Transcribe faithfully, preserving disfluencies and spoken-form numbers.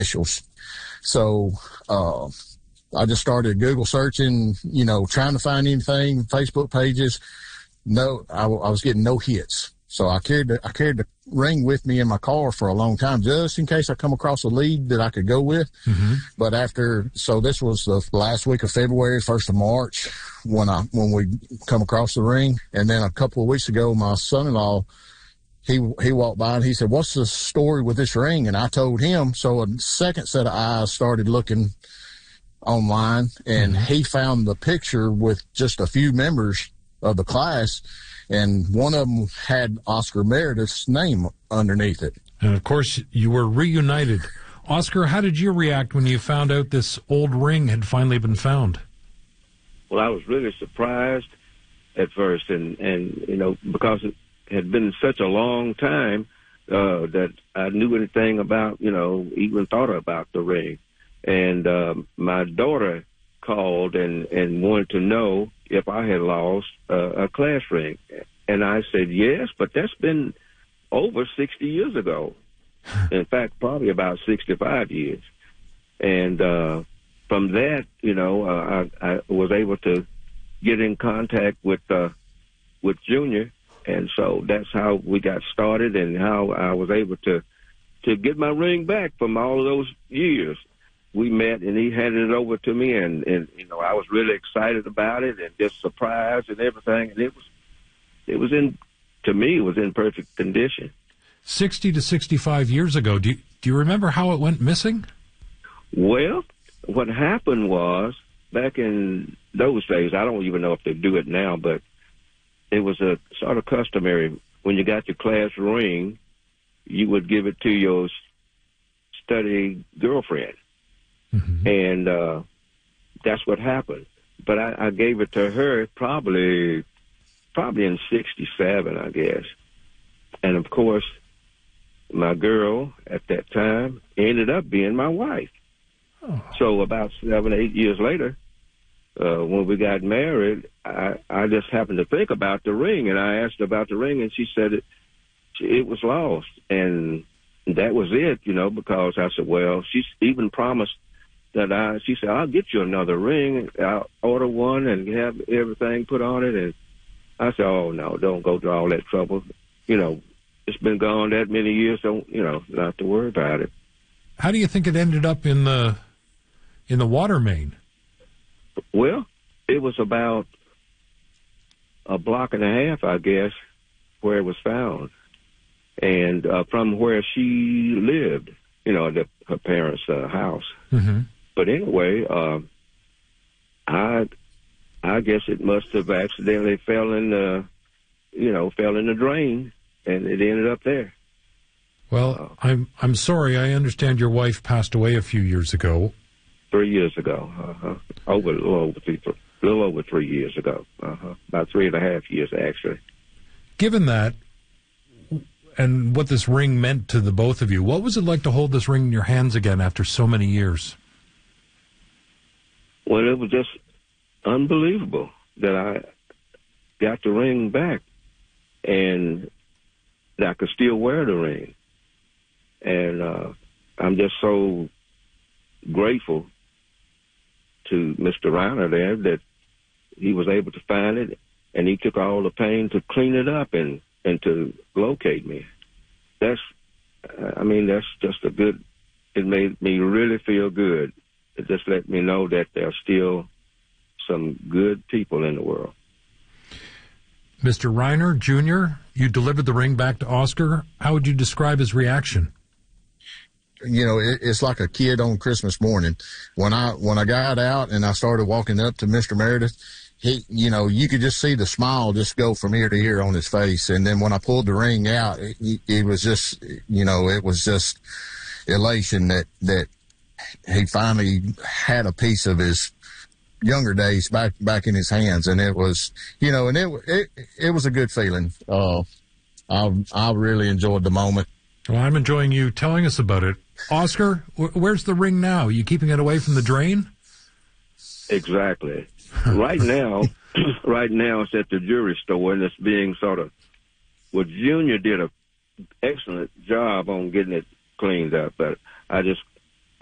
initials. So, uh, I just started Google searching, you know, trying to find anything, Facebook pages. No, I, I was getting no hits. So I carried the, I carried the ring with me in my car for a long time, just in case I come across a lead that I could go with. Mm-hmm. But after, so this was the last week of February, first of March, when I, when we come across the ring. And then a couple of weeks ago, my son-in-law, he, he walked by and he said, "What's the story with this ring?" And I told him. So a second set of eyes started looking online, and mm-hmm. he found the picture with just a few members of the class, and one of them had Oscar Meredith's name underneath it. And, of course, you were reunited. Oscar, how did you react when you found out this old ring had finally been found? Well, I was really surprised at first, and, and you know, because it had been such a long time uh, that I knew anything about, you know, even thought about the ring. And uh, my daughter called and, and wanted to know if I had lost uh, a class ring. And I said, yes, but that's been over sixty years ago. In fact, probably about sixty-five years. And uh, from that, you know, uh, I, I was able to get in contact with uh, with Junior. And so that's how we got started and how I was able to, to get my ring back from all of those years. We met, and he handed it over to me, and, and you know, I was really excited about it and just surprised and everything. And it was, it was in, to me, it was in perfect condition. sixty to sixty-five years ago, do you, do you remember how it went missing? Well, what happened was, back in those days, I don't even know if they do it now, but it was a sort of customary. When you got your class ring, you would give it to your study girlfriend. Mm-hmm. And uh, that's what happened. But I, I gave it to her probably probably in sixty-seven, I guess. And, of course, my girl at that time ended up being my wife. Oh. So about seven, eight years later, uh, when we got married, I, I just happened to think about the ring, and I asked her about the ring, and she said it, it was lost. And that was it, you know, because I said, well, she even promised that I, she said, I'll get you another ring. I'll order one and have everything put on it. And I said, oh, no, don't go to all that trouble. You know, it's been gone that many years, don't, you know, not to worry about it. How do you think it ended up in the, in the water main? Well, it was about a block and a half, I guess, where it was found. And uh, from where she lived, you know, the, her parents' uh, house. Mm-hmm. But anyway, uh, I I guess it must have accidentally fell in the, you know, fell in the drain, and it ended up there. Well, uh, I'm I'm sorry. I understand your wife passed away a few years ago. Three years ago, uh-huh. over a little over three, a little over three years ago, uh-huh. About three and a half years actually. Given that, and what this ring meant to the both of you, what was it like to hold this ring in your hands again after so many years? Well, it was just unbelievable that I got the ring back and that I could still wear the ring. And uh, I'm just so grateful to Mister Reiner there that he was able to find it, and he took all the pain to clean it up and, and to locate me. That's, I mean, that's just a good, it made me really feel good. It just let me know that there are still some good people in the world. Mister Reiner, Junior, you delivered the ring back to Oscar. How would you describe his reaction? You know, it, it's like a kid on Christmas morning. When I when I got out and I started walking up to Mister Meredith, he, you know, you could just see the smile just go from ear to ear on his face. And then when I pulled the ring out, it, it was just, you know, it was just elation that that he finally had a piece of his younger days back back in his hands. And it was, you know, and it it it was a good feeling. Uh, I I really enjoyed the moment. Well, I'm enjoying you telling us about it. Oscar, where's the ring now? Are you keeping it away from the drain? Exactly. Right now, right now it's at the jewelry store, and it's being sort of, well, Junior did an excellent job on getting it cleaned up, but I just